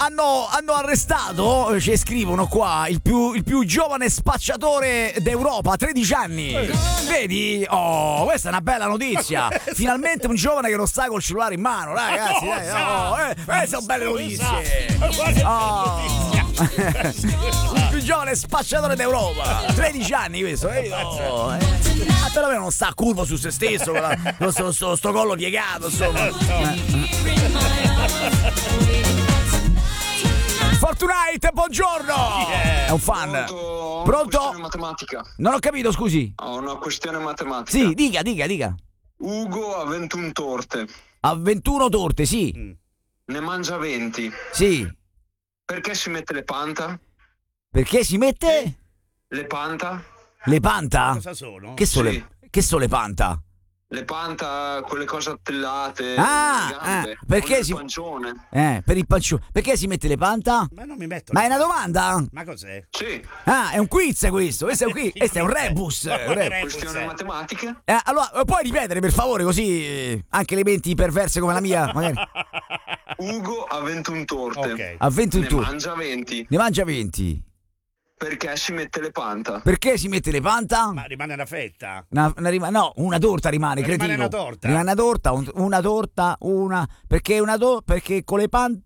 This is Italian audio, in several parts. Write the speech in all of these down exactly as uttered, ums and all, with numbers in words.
hanno, hanno arrestato, ci scrivono qua, il più, il più giovane spacciatore d'Europa, tredici anni. Vedi? Oh, questa è una bella notizia. Finalmente un giovane che non sta col cellulare in mano, ragazzi. Dai, oh, eh, queste sono belle notizie. Oh. Il più giovane spacciatore d'Europa, tredici anni questo, eh? Oh, eh. Ah, però non sta curvo su se stesso, con sto, sto, sto collo piegato, insomma. Fortunite, buongiorno! Yeah. È un fan. Pronto? Pronto? Una matematica. Non ho capito, scusi. Ho una questione matematica. Sì, dica, dica, dica. Ugo ha ventuno torte. Ha ventuno torte, sì. Mm. Ne mangia venti. Sì. Perché si mette le panta? Perché si mette? Le panta? Le panta? Cosa sono? Che sono, Sì. le, che sono le panta? Le panta, quelle cose attellate. Ah, le gambe, ah, perché con il si... pancione. Eh, per il pancione. Perché si mette le panta? Ma non mi metto. Ma è una domanda? Ma cos'è? Sì. Ah, è un quiz questo. Questo è un quiz. Questo è un rebus. Un rebus. Questione matematica? Eh, allora, puoi ripetere per favore, così eh, anche le menti perverse come la mia, magari. Ugo ha ventuno torte. Ok. Ha ventuno Ne torte. mangia venti. Ne mangia venti. Perché si mette le panta? Perché si mette le panta? Ma rimane una fetta. Una, una rima- no, una torta rimane, Rimane cretino. una torta? Rimane una torta, un- una torta, una... Perché una torta? Perché con le panta...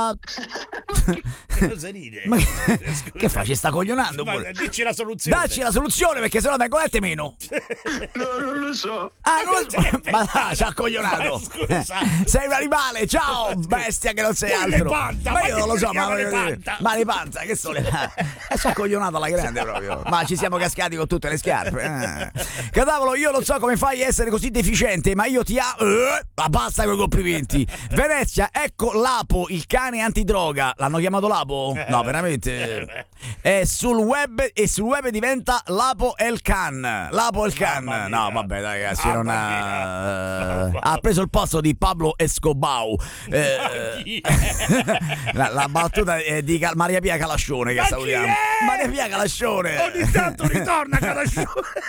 Che cosa ride? Ma che, Scusa. che fa? Ci sta coglionando Ma pure. dici la soluzione. Dacci la soluzione perché sennò vengo lette meno. No, non lo so. Ah, non lo so. Ma dai, ci ha coglionato. Ma scusa. Sei un animale, ciao, bestia che non sei Ma le altro. panta, ma ma io che non lo so, chiama ma le panta? Ma le panta, che sono le panta? E ci ha coglionato alla grande proprio. Ma ci siamo cascati con tutte le scarpe. Eh. Cadavolo, io non so come fai a essere così deficiente, ma io ti amo. Eh, ma basta con i complimenti. Venezia, ecco Lapo, il cane antidroga. L'hanno chiamato Lapo? No, veramente. È sul web e sul web diventa Lapo El Can. Lapo El Can. No, vabbè, dai, ragazzi, non ha. eh, ha preso il posto di Pablo Escobar. Eh, la, la battuta è di Cal- Maria Pia Calascione, che Ma salutiamo. chi è? Maria Pia Calascione. Ogni tanto ritorna Calascione.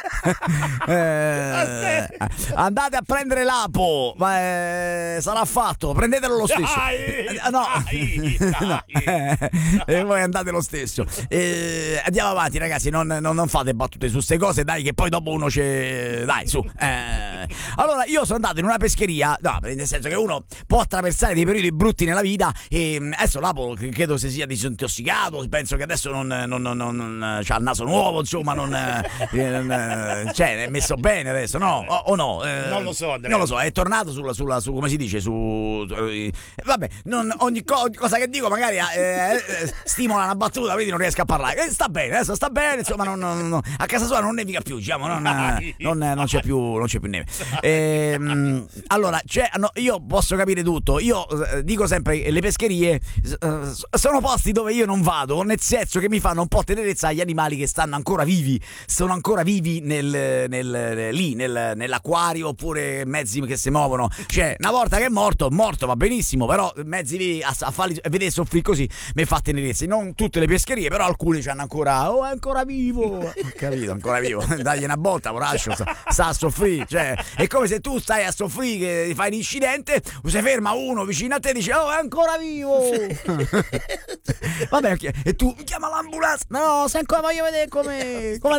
Eh, andate a prendere Lapo, ma eh, sarà fatto, prendetelo lo stesso. Dai, Eh, no. dai, No. dai. E voi andate lo stesso. Eh, andiamo avanti, ragazzi. Non, non, non fate battute su queste cose, dai, che poi dopo uno c'è. Dai, su. Eh. Allora, io sono andato in una pescheria. No, nel senso che uno può attraversare dei periodi brutti nella vita. E adesso Lapo credo si sia disintossicato. Penso che adesso non, non, non, non, non c'ha il naso nuovo, insomma, non, eh, non cioè, è messo bene adesso, no? O, o no? Eh, Non lo so, Andrea. Non lo so, è tornato sulla, sulla su come si dice, su. Eh, vabbè, non, ogni, co- ogni cosa che dico magari eh, eh, stimola una battuta, quindi non riesco a parlare. Eh, sta bene, adesso sta bene, insomma, non, non, non- a casa sua non nevica più, diciamo, non, eh, non, eh, non c'è più, non c'è più neve. Ehm, allora, c'è, no, io posso capire tutto. Io eh, dico sempre che le pescherie eh, sono posti dove io non vado, nel senso che mi fanno un po' tenerezza agli animali che stanno ancora vivi, sono ancora vivi nel, nel, lì, nel, nell'acquario, oppure mezzi che si muovono. Cioè, una volta che è morto, morto va benissimo, però mezzi vivi a, a farli a vedere soffrire così mi fa tenerezza. Non tutte le pescherie, però alcuni c'hanno ancora. Oh, è ancora vivo! Ho capito, ancora vivo. Dagli una botta, poraccio, sta, sta a soffrire. Cioè, è come se tu stai a soffrire, che fai un incidente, si ferma uno vicino a te e dice: oh, è ancora vivo! Vabbè, e tu chiama l'ambulanza. No, se ancora voglio vedere come, come